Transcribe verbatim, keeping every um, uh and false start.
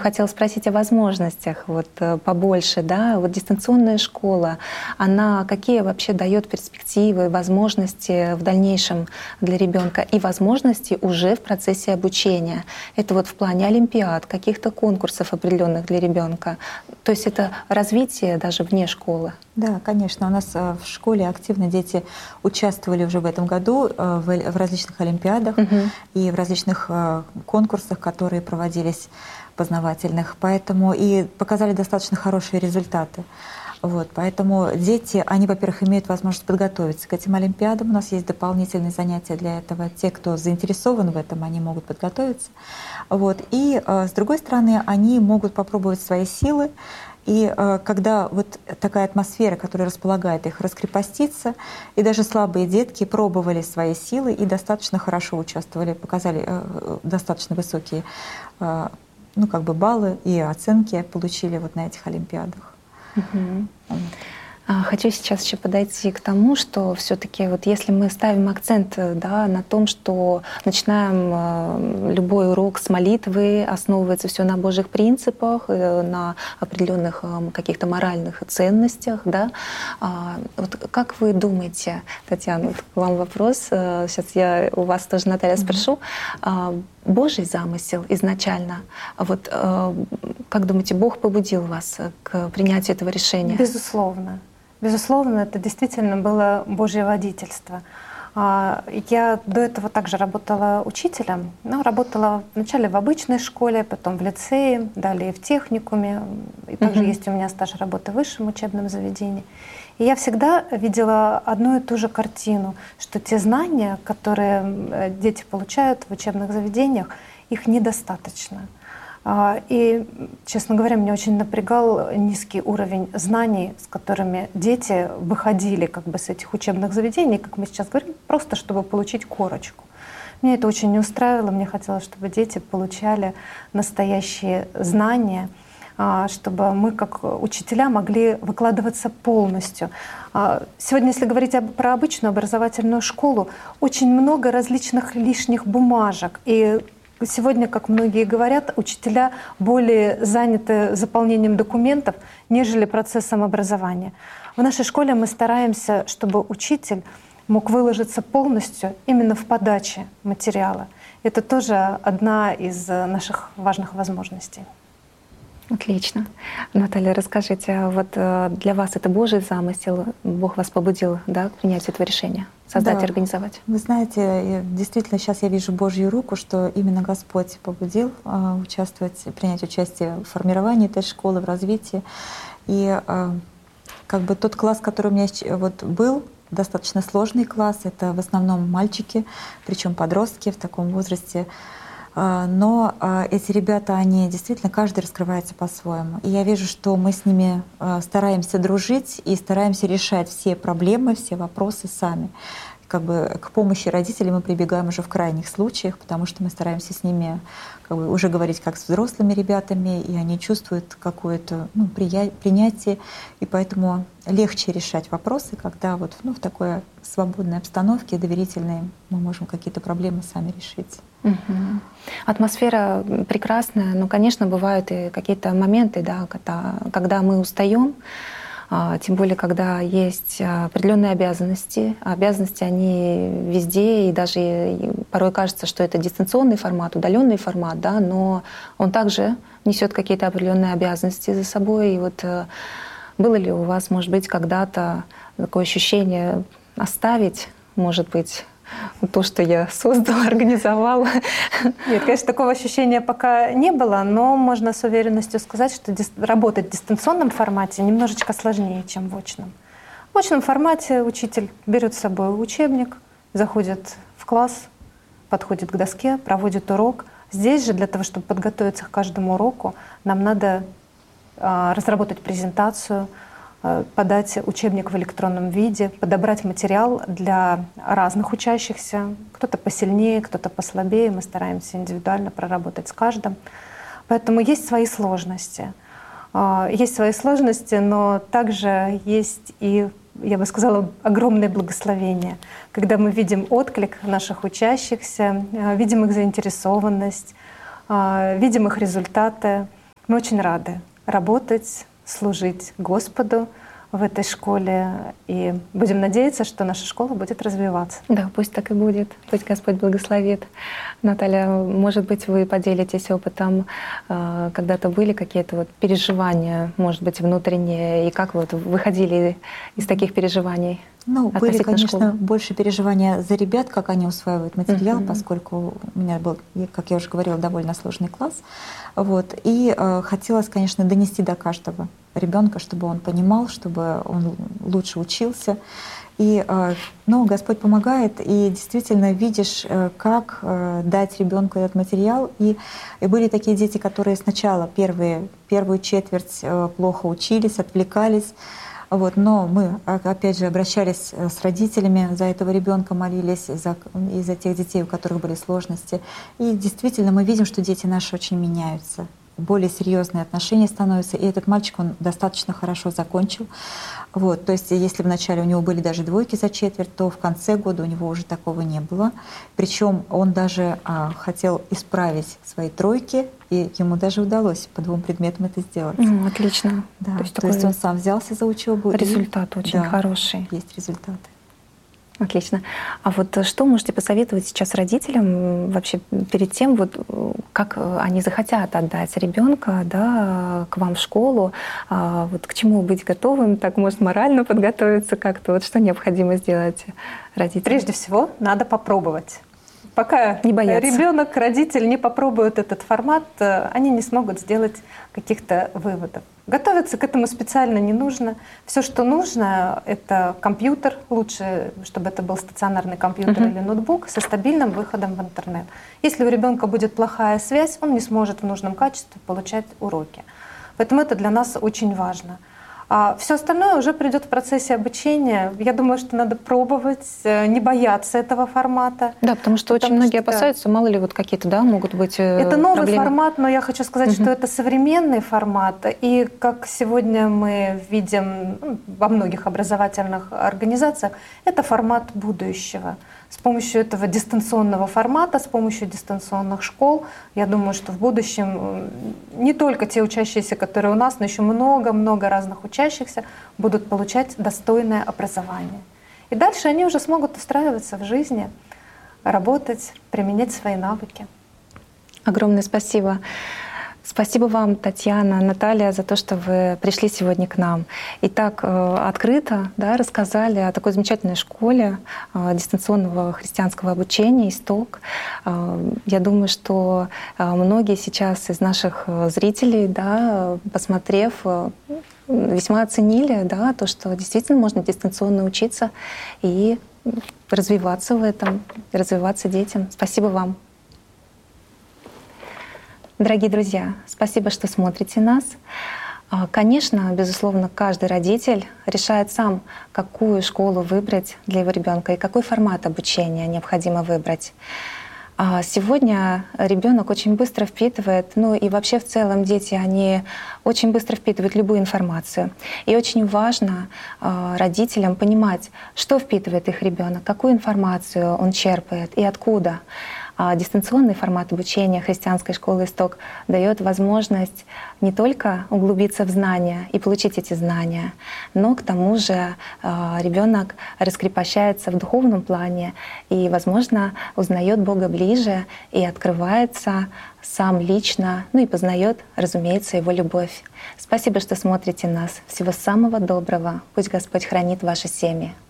хотела спросить о возможностях вот, побольше. Да? Вот дистанционная школа, она какие вообще дает перспективы, возможности в дальнейшем для ребенка и возможности уже в процессе обучения? Это вот в плане олимпиад, каких-то конкурсов определенных для ребенка. То есть это развитие даже вне школы. Да, конечно. У нас в школе активно дети участвовали уже в этом году в различных олимпиадах угу. и в различных конкурсах, которые проводились познавательных, поэтому и показали достаточно хорошие результаты. Вот, поэтому дети, они, во-первых, имеют возможность подготовиться к этим олимпиадам. У нас есть дополнительные занятия для этого. Те, кто заинтересован в этом, они могут подготовиться. Вот. И, с другой стороны, они могут попробовать свои силы. И э, когда вот такая атмосфера, которая располагает их, раскрепоститься, и даже слабые детки пробовали свои силы и достаточно хорошо участвовали, показали э, достаточно высокие э, ну, как бы баллы и оценки получили вот на этих олимпиадах. Угу. Хочу сейчас еще подойти к тому, что все-таки вот если мы ставим акцент, да, на том, что начинаем любой урок с молитвы, основывается все на Божьих принципах, на определенных каких-то моральных ценностях, да, вот как вы думаете, Татьяна, вот к вам вопрос, сейчас я у вас тоже, Наталья, спрошу, Божий замысел изначально, вот как думаете, Бог побудил вас к принятию этого решения? Безусловно. Безусловно, это действительно было Божье водительство. Я до этого также работала учителем, но работала вначале в обычной школе, потом в лицее, далее в техникуме. И также mm-hmm. есть у меня стаж работы в высшем учебном заведении. И я всегда видела одну и ту же картину, что те знания, которые дети получают в учебных заведениях, их недостаточно. И, честно говоря, меня очень напрягал низкий уровень знаний, с которыми дети выходили как бы с этих учебных заведений, как мы сейчас говорим, просто чтобы получить корочку. Меня это очень не устраивало, мне хотелось, чтобы дети получали настоящие знания, чтобы мы как учителя могли выкладываться полностью. Сегодня, если говорить про обычную образовательную школу, очень много различных лишних бумажек. И сегодня, как многие говорят, учителя более заняты заполнением документов, нежели процессом образования. В нашей школе мы стараемся, чтобы учитель мог выложиться полностью именно в подаче материала. Это тоже одна из наших важных возможностей. Отлично. Наталья, расскажите, вот для вас это Божий замысел? Бог вас побудил, да, к принятию этого решения? Создать, да. организовать? Вы знаете, действительно, сейчас я вижу Божью руку, что именно Господь побудил э, участвовать, принять участие в формировании этой школы, в развитии. И э, как бы тот класс, который у меня вот был, достаточно сложный класс, это в основном мальчики, причем подростки в таком возрасте. Но эти ребята, они действительно, каждый раскрывается по-своему. И я вижу, что мы с ними стараемся дружить и стараемся решать все проблемы, все вопросы сами. Как бы к помощи родителей мы прибегаем уже в крайних случаях, потому что мы стараемся с ними как бы уже говорить как с взрослыми ребятами, и они чувствуют какое-то ну, принятие, и поэтому легче решать вопросы, когда вот, ну, в такой свободной обстановке, доверительной, мы можем какие-то проблемы сами решить. Угу. Атмосфера прекрасная, но, конечно, бывают и какие-то моменты, да, когда, когда мы устаем. Тем более, когда есть определенные обязанности. Обязанности, они везде, и даже порой кажется, что это дистанционный формат, удаленный формат, да, но он также несет какие-то определенные обязанности за собой. И вот было ли у вас, может быть, когда-то такое ощущение оставить, может быть, то, что я создала, организовала? Нет, конечно, такого ощущения пока не было, но можно с уверенностью сказать, что дис- работать в дистанционном формате немножечко сложнее, чем в очном. В очном формате учитель берет с собой учебник, заходит в класс, подходит к доске, проводит урок. Здесь же для того, чтобы подготовиться к каждому уроку, нам надо а, разработать презентацию, подать учебник в электронном виде, подобрать материал для разных учащихся. Кто-то посильнее, кто-то послабее. Мы стараемся индивидуально проработать с каждым. Поэтому есть свои сложности. Есть свои сложности, но также есть и, я бы сказала, огромное благословение, когда мы видим отклик наших учащихся, видим их заинтересованность, видим их результаты. Мы очень рады работать, служить Господу в этой школе. И будем надеяться, что наша школа будет развиваться. Да, пусть так и будет. Пусть Господь благословит. Наталья, может быть, вы поделитесь опытом, когда-то были какие-то вот переживания, может быть, внутренние, и как вы вот выходили из таких переживаний? Ну, были, конечно, школы? Больше переживания за ребят, как они усваивают материал, uh-huh. поскольку у меня был, как я уже говорила, довольно сложный класс. Вот. И э, хотелось, конечно, донести до каждого ребенка, чтобы он понимал, чтобы он лучше учился. И, э, ну, Господь помогает, и действительно видишь, э, как э, дать ребенку этот материал. И, и были такие дети, которые сначала первые, первую четверть э, плохо учились, отвлекались. Вот, но мы, опять же, обращались с родителями за этого ребенка, молились за, и за тех детей, у которых были сложности. И действительно мы видим, что дети наши очень меняются. Более серьезные отношения становятся. И этот мальчик, он достаточно хорошо закончил. Вот, то есть если вначале у него были даже двойки за четверть, то в конце года у него уже такого не было. Причем он даже а, хотел исправить свои тройки, и ему даже удалось по двум предметам это сделать. Ну, отлично. Да, то есть, то есть он сам взялся за учебу. Результат и, очень да, хороший. Есть результаты. Отлично. А вот что можете посоветовать сейчас родителям вообще перед тем, вот, как они захотят отдать ребенка, да, к вам в школу, а, вот, к чему быть готовым, так, может, морально подготовиться как-то? Вот что необходимо сделать родителям? Прежде всего, надо попробовать. Пока не бояться. Ребенок, родитель не попробуют этот формат, они не смогут сделать каких-то выводов. Готовиться к этому специально не нужно. Все, что нужно, это компьютер. Лучше, чтобы это был стационарный компьютер uh-huh. или ноутбук со стабильным выходом в интернет. Если у ребенка будет плохая связь, он не сможет в нужном качестве получать уроки. Поэтому это для нас очень важно. А все остальное уже придет в процессе обучения. Я думаю, что надо пробовать, не бояться этого формата. Да, потому что потому очень многие что, опасаются, мало ли вот какие-то, да, могут быть Это новый проблемы. формат, но я хочу сказать, угу. что это современный формат. И как сегодня мы видим ну, во многих образовательных организациях, это формат будущего. С помощью этого дистанционного формата, с помощью дистанционных школ, я думаю, что в будущем не только те учащиеся, которые у нас, но еще много-много разных учащихся будут получать достойное образование. И дальше они уже смогут устраиваться в жизни, работать, применять свои навыки. Огромное спасибо. Спасибо вам, Татьяна, Наталья, за то, что вы пришли сегодня к нам и так э, открыто, да, рассказали о такой замечательной школе э, дистанционного христианского обучения «Исток». Э, я думаю, что э, многие сейчас из наших зрителей, да, посмотрев, э, весьма оценили, да, то, что действительно можно дистанционно учиться и развиваться в этом, развиваться детям. Спасибо вам. Дорогие друзья, спасибо, что смотрите нас. Конечно, безусловно, каждый родитель решает сам, какую школу выбрать для его ребенка и какой формат обучения необходимо выбрать. Сегодня ребенок очень быстро впитывает, ну и вообще в целом дети, они очень быстро впитывают любую информацию. И очень важно родителям понимать, что впитывает их ребенок, какую информацию он черпает и откуда. А дистанционный формат обучения христианской школы «Исток» дает возможность не только углубиться в знания и получить эти знания, но к тому же ребенок раскрепощается в духовном плане и, возможно, узнает Бога ближе и открывается сам лично, ну и познает, разумеется, Его любовь. Спасибо, что смотрите нас. Всего самого доброго. Пусть Господь хранит ваши семьи.